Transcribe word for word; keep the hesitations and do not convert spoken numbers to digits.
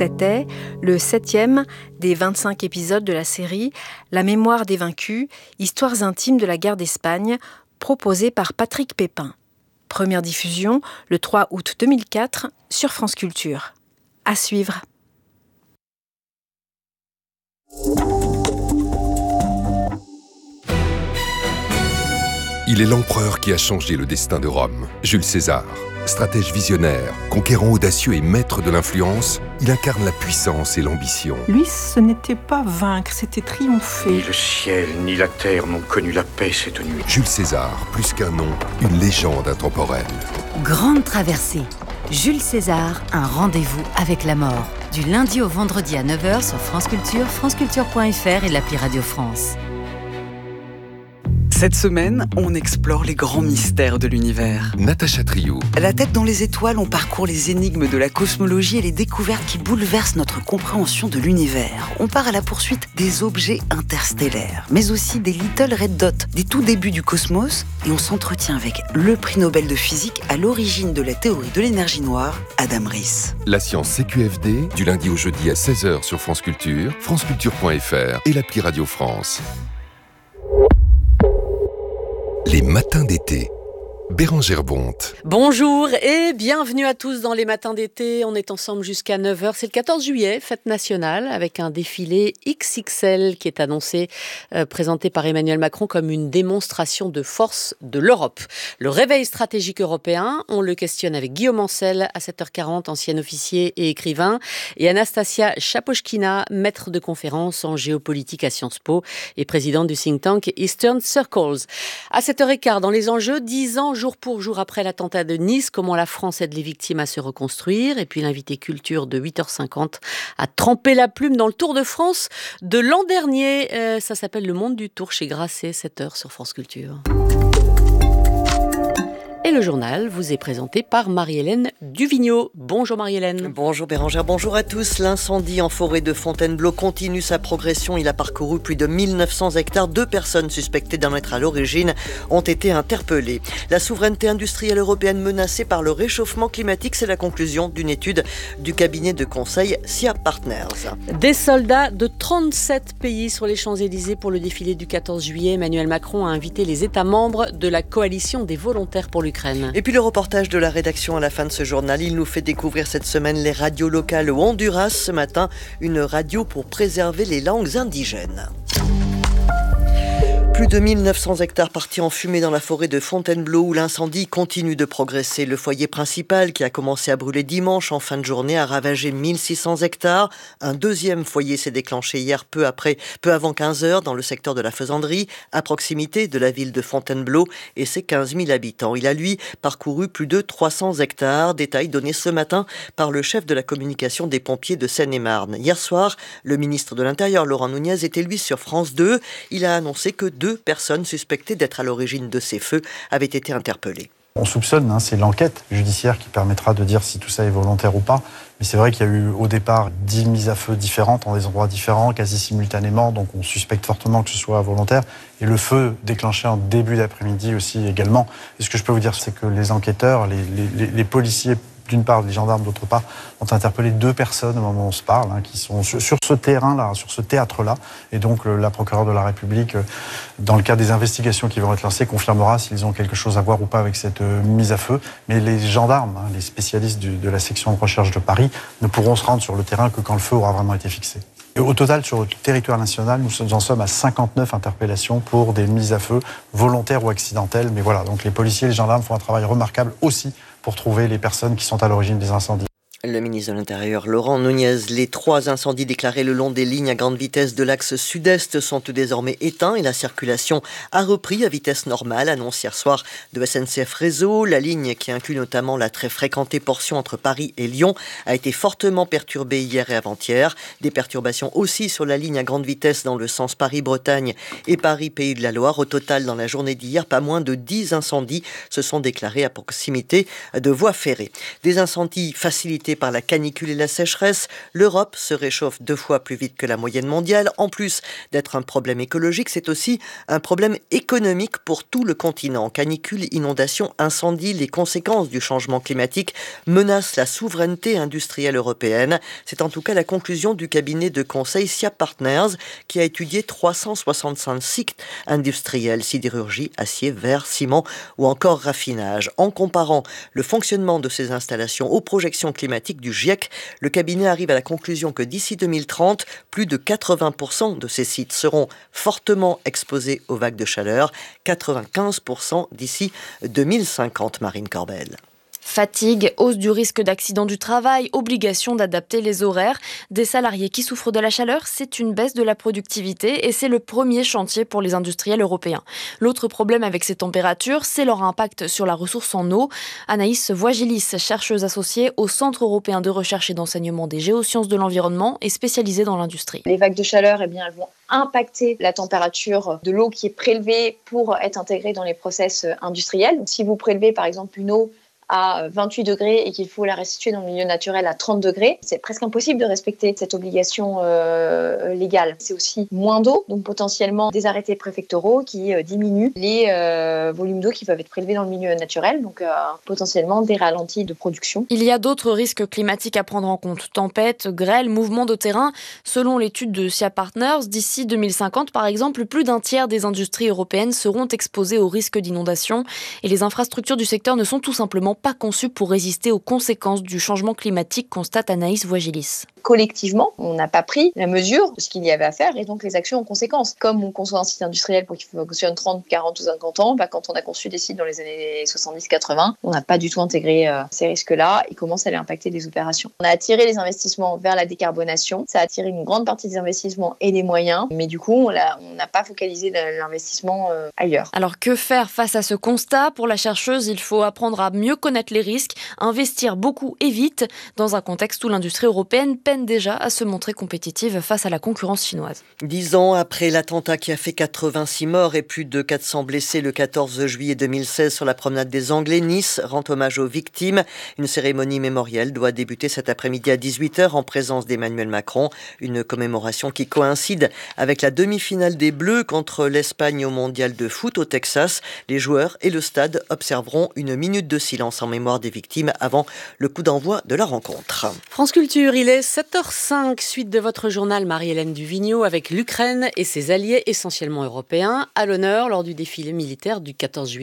C'était le septième des vingt-cinq épisodes de la série La mémoire des vaincus, histoires intimes de la guerre d'Espagne, proposée par Patrick Pépin. Première diffusion le trois août deux mille quatre sur France Culture. À suivre. Il est l'empereur qui a changé le destin de Rome, Jules César. Stratège visionnaire, conquérant audacieux et maître de l'influence, il incarne la puissance et l'ambition. Lui, ce n'était pas vaincre, c'était triompher. Ni le ciel, ni la terre n'ont connu la paix cette nuit. Jules César, plus qu'un nom, une légende intemporelle. Grande traversée. Jules César, un rendez-vous avec la mort. Du lundi au vendredi à neuf heures sur France Culture, franceculture point f r et l'appli Radio France. Cette semaine, on explore les grands mystères de l'univers. Natacha Triou. La tête dans les étoiles, on parcourt les énigmes de la cosmologie et les découvertes qui bouleversent notre compréhension de l'univers. On part à la poursuite des objets interstellaires, mais aussi des Little Red Dots, des tout débuts du cosmos, et on s'entretient avec le prix Nobel de physique à l'origine de la théorie de l'énergie noire, Adam Riess. La science C Q F D, du lundi au jeudi à seize heures sur France Culture, franceculture point f r et l'appli Radio France. Les matins d'été. Bérangère Bonte. Bonjour et bienvenue à tous dans les matins d'été. On est ensemble jusqu'à neuf heures. C'est le quatorze juillet, fête nationale, avec un défilé X X L qui est annoncé, euh, présenté par Emmanuel Macron comme une démonstration de force de l'Europe. Le réveil stratégique européen, on le questionne avec Guillaume Ancel à sept heures quarante, ancien officier et écrivain, et Anastasia Chapochkina, maître de conférence en géopolitique à Sciences Po et présidente du think tank Eastern Circles. À sept heures quinze, dans les enjeux, dix ans jour pour jour après l'attentat de Nice, comment la France aide les victimes à se reconstruire. Et puis l'invité culture de huit heures cinquante a trempé la plume dans le Tour de France de l'an dernier. Euh, ça s'appelle Le Monde du Tour chez Grasset, sept heures sur France Culture. Et le journal vous est présenté par Marie-Hélène Duvigneau. Bonjour Marie-Hélène. Bonjour Bérangère, bonjour à tous. L'incendie en forêt de Fontainebleau continue sa progression. Il a parcouru plus de mille neuf cents hectares. Deux personnes suspectées d'en être à l'origine ont été interpellées. La souveraineté industrielle européenne menacée par le réchauffement climatique, c'est la conclusion d'une étude du cabinet de conseil S I A Partners. Des soldats de trente-sept pays sur les Champs-Élysées pour le défilé du quatorze juillet. Emmanuel Macron a invité les États membres de la coalition des volontaires pour l'Ukraine. Et puis le reportage de la rédaction à la fin de ce journal, il nous fait découvrir cette semaine les radios locales au Honduras. Ce matin, une radio pour préserver les langues indigènes. Plus de mille neuf cents hectares partis en fumée dans la forêt de Fontainebleau où l'incendie continue de progresser. Le foyer principal qui a commencé à brûler dimanche en fin de journée a ravagé mille six cents hectares. Un deuxième foyer s'est déclenché hier peu après, peu avant quinze heures dans le secteur de la Faisanderie, à proximité de la ville de Fontainebleau et ses quinze mille habitants. Il a lui parcouru plus de trois cents hectares. Détail donné ce matin par le chef de la communication des pompiers de Seine-et-Marne. Hier soir, le ministre de l'Intérieur, Laurent Nunez, était lui sur France deux. Il a annoncé que deux personnes suspectées d'être à l'origine de ces feux avaient été interpellées. On soupçonne, hein, c'est l'enquête judiciaire qui permettra de dire si tout ça est volontaire ou pas. Mais c'est vrai qu'il y a eu au départ dix mises à feu différentes dans des endroits différents, quasi simultanément. Donc on suspecte fortement que ce soit volontaire. Et le feu déclenché en début d'après-midi aussi également. Et ce que je peux vous dire, c'est que les enquêteurs, les, les, les policiers, d'une part, les gendarmes, d'autre part, ont interpellé deux personnes au moment où on se parle, hein, qui sont sur, sur ce terrain-là, sur ce théâtre-là. Et donc, le, la procureure de la République, euh, dans le cadre des investigations qui vont être lancées, confirmera s'ils ont quelque chose à voir ou pas avec cette euh, mise à feu. Mais les gendarmes, hein, les spécialistes du, de la section de recherche de Paris, ne pourront se rendre sur le terrain que quand le feu aura vraiment été fixé. Et au total, sur le territoire national, nous en sommes à cinquante-neuf interpellations pour des mises à feu volontaires ou accidentelles. Mais voilà, donc les policiers et les gendarmes font un travail remarquable aussi pour trouver les personnes qui sont à l'origine des incendies. Le ministre de l'Intérieur, Laurent Nunez, les trois incendies déclarés le long des lignes à grande vitesse de l'axe sud-est sont désormais éteints et la circulation a repris à vitesse normale, annonce hier soir de S N C F Réseau. La ligne qui inclut notamment la très fréquentée portion entre Paris et Lyon a été fortement perturbée hier et avant-hier. Des perturbations aussi sur la ligne à grande vitesse dans le sens Paris-Bretagne et Paris-Pays de la Loire. Au total, dans la journée d'hier, pas moins de dix incendies se sont déclarés à proximité de voies ferrées. Des incendies facilités impactée par la canicule et la sécheresse. L'Europe se réchauffe deux fois plus vite que la moyenne mondiale. En plus d'être un problème écologique, c'est aussi un problème économique pour tout le continent. Canicule, inondations, incendies, les conséquences du changement climatique menacent la souveraineté industrielle européenne. C'est en tout cas la conclusion du cabinet de conseil S I A Partners qui a étudié trois cent soixante-cinq sites industriels, sidérurgie, acier, verre, ciment ou encore raffinage. En comparant le fonctionnement de ces installations aux projections climatiques du GIEC, le cabinet arrive à la conclusion que d'ici deux mille trente, plus de quatre-vingts pour cent de ces sites seront fortement exposés aux vagues de chaleur, quatre-vingt-quinze pour cent d'ici deux mille cinquante, Marine Corbel. Fatigue, hausse du risque d'accident du travail, obligation d'adapter les horaires. Des salariés qui souffrent de la chaleur, c'est une baisse de la productivité et c'est le premier chantier pour les industriels européens. L'autre problème avec ces températures, c'est leur impact sur la ressource en eau. Anaïs Voigilis, chercheuse associée au Centre européen de recherche et d'enseignement des géosciences de l'environnement et spécialisée dans l'industrie. Les vagues de chaleur, eh bien, elles vont impacter la température de l'eau qui est prélevée pour être intégrée dans les process industriels. Donc, si vous prélevez par exemple une eau à vingt-huit degrés et qu'il faut la restituer dans le milieu naturel à trente degrés, c'est presque impossible de respecter cette obligation euh, légale. C'est aussi moins d'eau, donc potentiellement des arrêtés préfectoraux qui euh, diminuent les euh, volumes d'eau qui peuvent être prélevés dans le milieu naturel, donc euh, potentiellement des ralentis de production. Il y a d'autres risques climatiques à prendre en compte. Tempêtes, grêles, mouvements de terrain. Selon l'étude de S I A Partners, d'ici deux mille cinquante, par exemple, plus d'un tiers des industries européennes seront exposées au risque d'inondation et les infrastructures du secteur ne sont tout simplement pas conçu pour résister aux conséquences du changement climatique, constate Anaïs Voigilis. Collectivement, on n'a pas pris la mesure de ce qu'il y avait à faire et donc les actions en conséquence. Comme on conçoit un site industriel pour qu'il fonctionne trente, quarante ou cinquante ans, bah quand on a conçu des sites dans les années soixante-dix quatre-vingts, on n'a pas du tout intégré euh, ces risques-là et comment ça allait impacter les opérations. On a attiré les investissements vers la décarbonation, ça a attiré une grande partie des investissements et des moyens, mais du coup, on n'a pas focalisé l'investissement euh, ailleurs. Alors que faire face à ce constat ? Pour la chercheuse, il faut apprendre à mieux connaître les risques, investir beaucoup et vite, dans un contexte où l'industrie européenne peine déjà à se montrer compétitive face à la concurrence chinoise. Dix ans après l'attentat qui a fait quatre-vingt-six morts et plus de quatre cents blessés le quatorze juillet deux mille seize sur la promenade des Anglais, Nice rend hommage aux victimes. Une cérémonie mémorielle doit débuter cet après-midi à dix-huit heures en présence d'Emmanuel Macron. Une commémoration qui coïncide avec la demi-finale des Bleus contre l'Espagne au mondial de foot au Texas. Les joueurs et le stade observeront une minute de silence en mémoire des victimes avant le coup d'envoi de la rencontre. France Culture, il est sept heures cinq, suite de votre journal Marie-Hélène Duvigneau avec l'Ukraine et ses alliés essentiellement européens à l'honneur lors du défilé militaire du quatorze juillet.